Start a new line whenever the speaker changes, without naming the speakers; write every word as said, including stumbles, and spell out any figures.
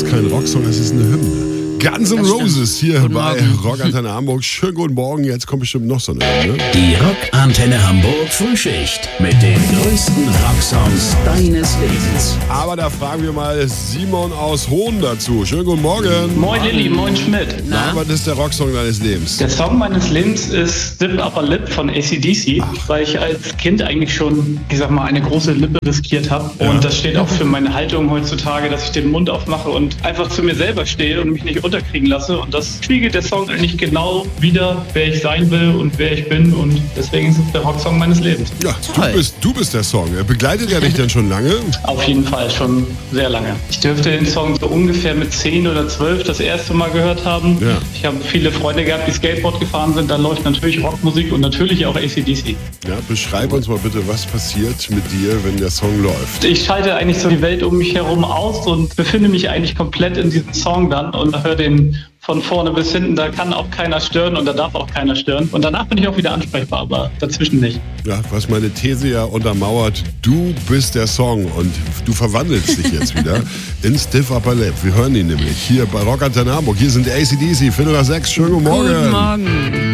ist kein Rocksong, es ist eine Hymne. Guns N' Roses hier
Guten
bei
Morgen.
Rockantenne Hamburg. Schönen guten Morgen, jetzt kommt bestimmt noch so eine Hymne.
Die Rockantenne Hamburg Frühschicht mit den größten Rocksongs deines Lebens.
Aber da fragen wir mal Simon aus Hohn dazu. Schönen guten Morgen.
Moin Lilly, moin Schmidt.
Na, was ist der Rocksong deines Lebens?
Der Song meines Lebens ist Stiff Upper Lip von A C D C, weil ich als Kind eigentlich schon, ich sag mal, eine große Lippe riskiert habe.
Ja.
Und das steht auch für meine Haltung heutzutage, dass ich den Mund aufmache und einfach zu mir selber stehe und mich nicht unterkriegen lasse. Und das spiegelt der Song eigentlich genau wider, wer ich sein will und wer ich bin. Und deswegen ist es der Rocksong meines Lebens.
Ja, du bist, du bist der Song. Begleitet er dich denn schon lange?
Auf jeden Fall schon sehr lange. Ich dürfte den Song so ungefähr mit zehn oder zwölf das erste Mal gehört haben.
Ja.
Ich habe viele Freunde gehabt, die Skateboard gefahren sind. Da läuft natürlich Rockmusik und natürlich auch A C D C.
Ja, beschreib uns mal bitte, was passiert mit dir, wenn der Song läuft.
Ich schalte eigentlich so die Welt um mich herum aus und befinde mich eigentlich komplett in diesem Song dann und höre den von vorne bis hinten. Da kann auch keiner stören und da darf auch keiner stören. Und danach bin ich auch wieder ansprechbar, aber dazwischen nicht.
Ja, was meine These ja untermauert, du bist der Song und du verwandelst dich jetzt wieder in Stiff Upper Lip. Wir hören ihn nämlich hier bei Rockantenne Hamburg. Hier sind A C D C, Viertel nach sechs. Schönen guten Morgen.
Guten Morgen.